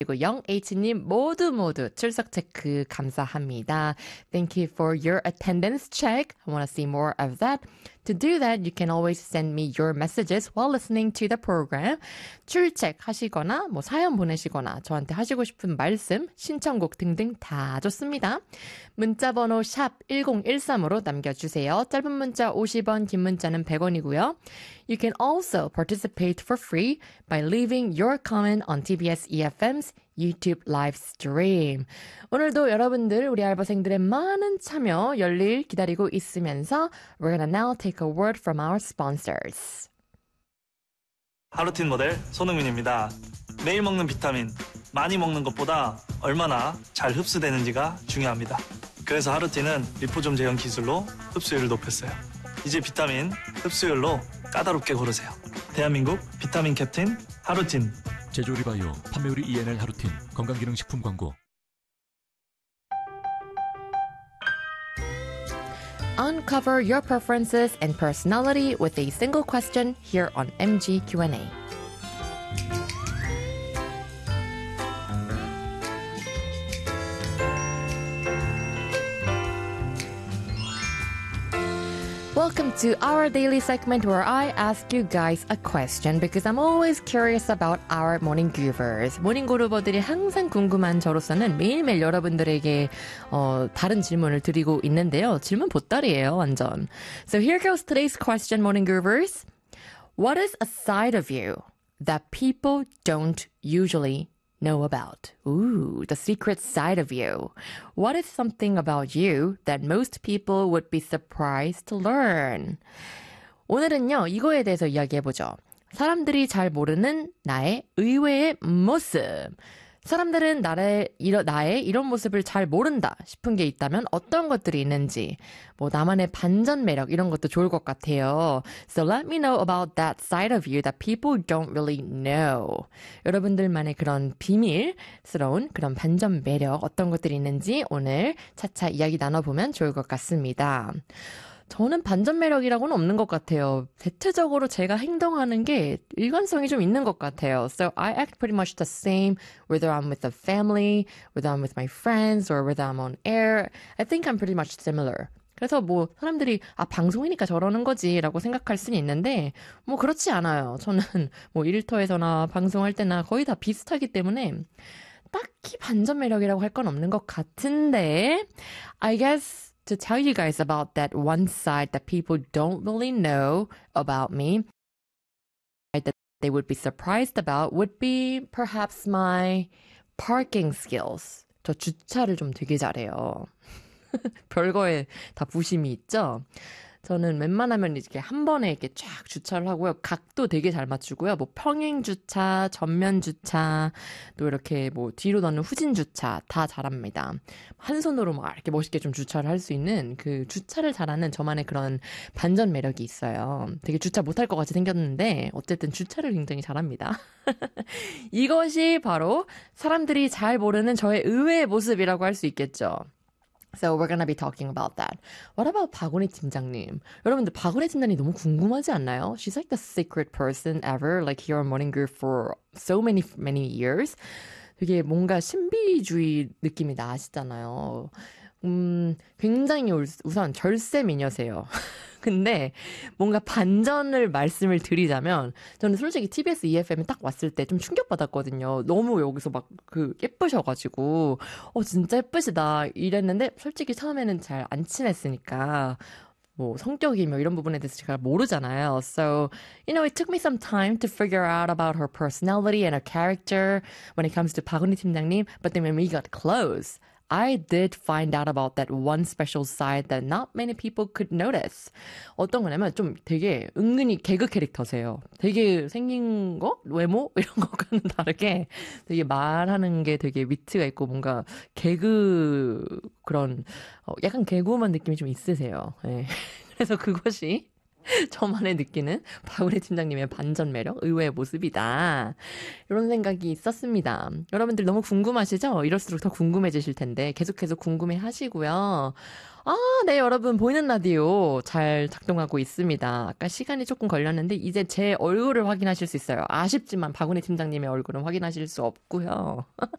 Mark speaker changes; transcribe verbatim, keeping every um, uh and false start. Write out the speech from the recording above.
Speaker 1: 그리고 영H님 모두 모두 출석 체크 감사합니다. Thank you for your attendance check. I want to see more of that. To do that, you can always send me your messages while listening to the program. 출첵하시거나 뭐 사연 보내시거나 저한테 하시고 싶은 말씀, 신청곡 등등 다 좋습니다. 문자번호 샵 일공일삼으로 남겨주세요. 짧은 문자 오십 원, 긴 문자는 백 원이고요. You can also participate for free by leaving your comment on 티비에스 이에프엠's YouTube live stream. 오늘도 여러분들 우리 알바생들의 많은 참여 열릴 기다리고 있으면서 We're gonna now take a word from our sponsors.
Speaker 2: 하루틴 모델 손흥민입니다. 매일 먹는 비타민 많이 먹는 것보다 얼마나 잘 흡수되는지가 중요합니다. 그래서 하루틴은 리포좀 제형 기술로 흡수율을 높였어요. 이제 비타민 흡수율로 까다롭게 고르세요. 대한민국 비타민 캡틴 하루틴.
Speaker 3: 제조리 바이오, 판매율이 이엔엘 하루틴, 건강기능식품 광고.
Speaker 1: Uncover your preferences and personality with a single question here on 엠지 Q and A. Welcome to our daily segment where I ask you guys a question because I'm always curious about our morning groovers. 모닝 그루버들이 항상 궁금한 저로서는 매일매일 여러분들에게 어, 다른 질문을 드리고 있는데요. 질문 보따리예요, 완전. So here goes today's question, morning groovers. What is a side of you that people don't usually know about? Ooh, the secret side of you. What is something about you that most people would be surprised to learn? 오늘은요, 이거에 대해서 이야기해보죠. 사람들이 잘 모르는 나의 의외의 모습. 사람들은 나의, 이러, 나의 이런 모습을 잘 모른다 싶은 게 있다면 어떤 것들이 있는지, 뭐 나만의 반전 매력 이런 것도 좋을 것 같아요. So let me know about that side of you that people don't really know. 여러분들만의 그런 비밀스러운 그런 반전 매력 어떤 것들이 있는지 오늘 차차 이야기 나눠보면 좋을 것 같습니다. 저는 반전 매력이라고는 없는 것 같아요. 대체적으로 제가 행동하는 게 일관성이 좀 있는 것 같아요. So I act pretty much the same whether I'm with the family, whether I'm with my friends, or whether I'm on air. I think I'm pretty much similar. 그래서 뭐 사람들이 아 방송이니까 저러는 거지라고 생각할 수는 있는데 뭐 그렇지 않아요. 저는 뭐 일터에서나 방송할 때나 거의 다 비슷하기 때문에 딱히 반전 매력이라고 할 건 없는 것 같은데 I guess to tell you guys about that one side that people don't really know about me, that they would be surprised about, would be perhaps my parking skills. 저 주차를 좀 되게 잘해요. 별거에 다 부심이 있죠? 저는 웬만하면 이렇게 한 번에 이렇게 쫙 주차를 하고요. 각도 되게 잘 맞추고요. 뭐 평행 주차, 전면 주차, 또 이렇게 뭐 뒤로 넣는 후진 주차 다 잘합니다. 한 손으로 막 이렇게 멋있게 좀 주차를 할 수 있는 그 주차를 잘하는 저만의 그런 반전 매력이 있어요. 되게 주차 못할 것 같이 생겼는데 어쨌든 주차를 굉장히 잘합니다. 이것이 바로 사람들이 잘 모르는 저의 의외의 모습이라고 할 수 있겠죠. So we're gonna be talking about that. What about 박원희 팀장님? 여러분들 박원희 팀장님 너무 궁금하지 않나요? She's like the secret person ever, like here on Morning Groove for so many, many years. 되게 뭔가 신비주의 느낌이 나시잖아요. 음, 굉장히 우선 절세 미녀세요. 근데 뭔가 반전을 말씀을 드리자면 저는 솔직히 티비에스 이에프엠에 딱 왔을 때 좀 충격받았거든요. 너무 여기서 막 그 예쁘셔가지고 어 진짜 예쁘시다 이랬는데 솔직히 처음에는 잘 안 친했으니까 뭐 성격이 뭐 이런 부분에 대해서 제가 모르잖아요. So, you know, it took me some time to figure out about her personality and her character when it comes to 박은희 팀장님. But then when we got close, I did find out about that one special side that not many people could notice. 어떤 거냐면 좀 되게 은근히 개그 캐릭터세요. 되게 생긴 거? 외모? 이런 것과는 다르게 되게 말하는 게 되게 위트가 있고 뭔가 개그 그런 어, 약간 개그우먼 느낌이 좀 있으세요. 네. 그래서 그것이 저만의 느끼는 박우리 팀장님의 반전 매력, 의외의 모습이다. 이런 생각이 있었습니다. 여러분들 너무 궁금하시죠? 이럴수록 더 궁금해지실 텐데 계속해서 궁금해 하시고요. 아, 네, 여러분 보이는 라디오 잘 작동하고 있습니다. 아까 시간이 조금 걸렸는데 이제 제 얼굴을 확인하실 수 있어요. 아쉽지만 박은희 팀장님의 얼굴은 확인하실 수 없고요.